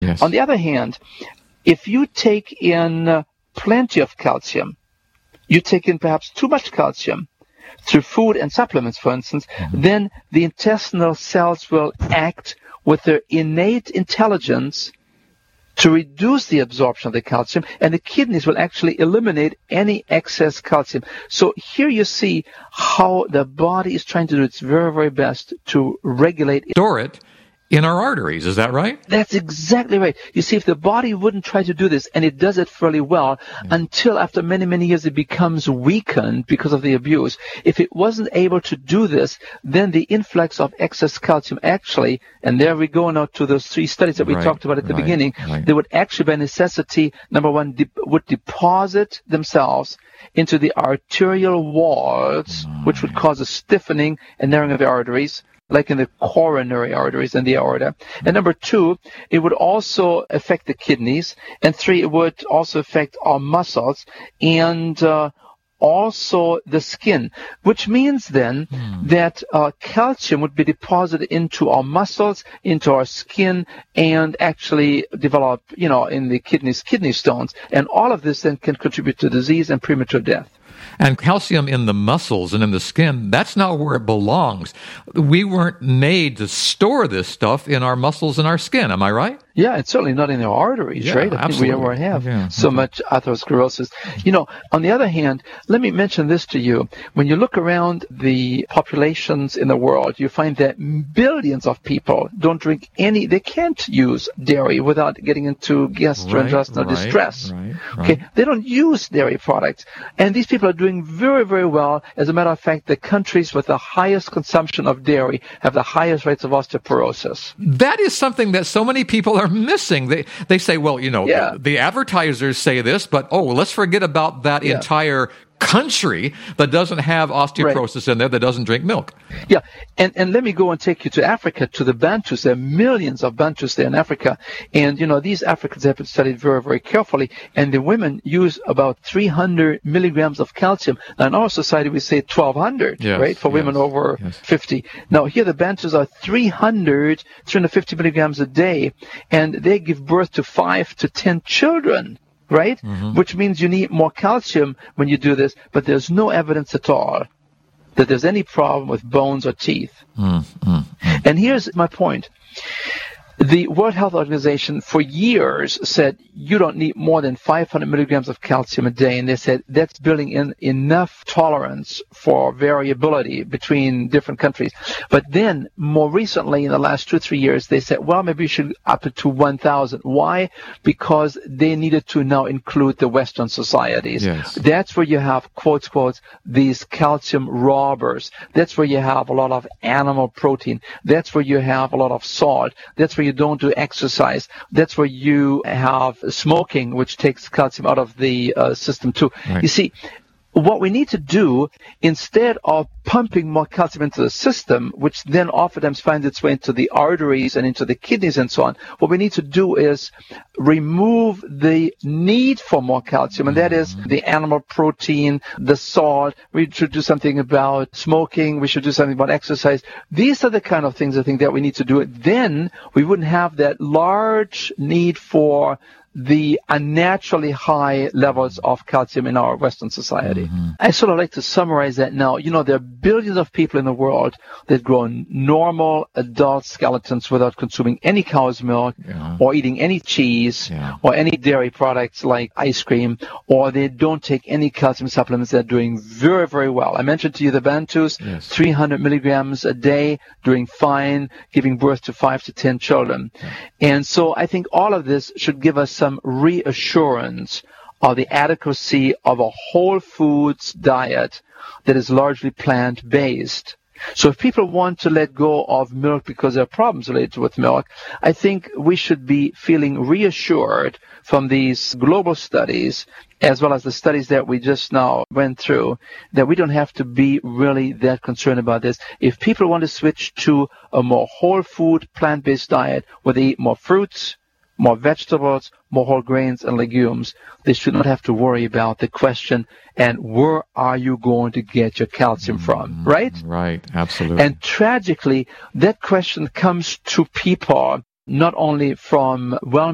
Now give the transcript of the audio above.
Yes. On the other hand, if you take in plenty of calcium, you take in perhaps too much calcium through food and supplements, for instance, then the intestinal cells will act with their innate intelligence to reduce the absorption of the calcium, and the kidneys will actually eliminate any excess calcium. So here you see how the body is trying to do its very, very best to regulate. Store it in our arteries. Is that right? That's exactly right. You see, if the body wouldn't try to do this, and it does it fairly well, until after many, many years it becomes weakened because of the abuse. If it wasn't able to do this, then the influx of excess calcium actually, and there we go now to those 3 studies that we talked about at the beginning, they would actually by necessity, number one, would deposit themselves into the arterial walls, which would cause a stiffening and narrowing of the arteries, like in the coronary arteries and the aorta. And number 2, it would also affect the kidneys. And 3, it would also affect our muscles and also the skin, which means then that calcium would be deposited into our muscles, into our skin, and actually develop, in the kidneys, kidney stones. And all of this then can contribute to disease and premature death. And calcium in the muscles and in the skin, that's not where it belongs. We weren't made to store this stuff in our muscles and our skin. Am I right? Yeah, it's certainly not in our arteries, right? I think we ever have so much atherosclerosis. On the other hand, let me mention this to you. When you look around the populations in the world, you find that billions of people don't drink they can't use dairy without getting into gastrointestinal distress. Okay, they don't use dairy products. And these people are doing very, very well. As a matter of fact, the countries with the highest consumption of dairy have the highest rates of osteoporosis. That is something that so many people are missing. They say, well, the advertisers say this, but let's forget about that entire country that doesn't have osteoporosis in there, that doesn't drink milk. Yeah, and let me go and take you to Africa, to the Bantus. There are millions of Bantus there in Africa, and these Africans have been studied very, very carefully, and the women use about 300 milligrams of calcium. Now in our society we say 1,200, right, for women over 50. Now here the Bantus are 350 milligrams a day, and they give birth to 5 to 10 children. Right? Which means you need more calcium when you do this, but there's no evidence at all that there's any problem with bones or teeth. And here's my point. The World Health Organization for years said you don't need more than 500 milligrams of calcium a day, and they said that's building in enough tolerance for variability between different countries. But then, more recently, in the last 2-3 years, they said, well, maybe you should up it to 1,000. Why? Because they needed to now include the Western societies. That's where you have, quotes, these calcium robbers. That's where you have a lot of animal protein. That's where you have a lot of salt. That's where you don't do exercise. That's where you have smoking, which takes calcium out of the system too. You see, what we need to do, instead of pumping more calcium into the system, which then oftentimes finds its way into the arteries and into the kidneys and so on, what we need to do is remove the need for more calcium, and that is the animal protein, the salt. We should do something about smoking. We should do something about exercise. These are the kind of things I think that we need to do. Then we wouldn't have that large need for the unnaturally high levels of calcium in our Western society. I sort of like to summarize that now. There are billions of people in the world that grow normal adult skeletons without consuming any cow's milk or eating any cheese or any dairy products like ice cream, or they don't take any calcium supplements. They're doing very, very well. I mentioned to you the Bantus, 300 milligrams a day, doing fine, giving birth to 5 to 10 children. And so I think all of this should give us some reassurance of the adequacy of a whole foods diet that is largely plant-based. So if people want to let go of milk because there are problems related with milk, I think we should be feeling reassured from these global studies, as well as the studies that we just now went through, that we don't have to be really that concerned about this. If people want to switch to a more whole food, plant-based diet where they eat more fruits, more vegetables, more whole grains and legumes, they should not have to worry about the question, and where are you going to get your calcium from, right? Right, absolutely. And tragically, that question comes to people not only from well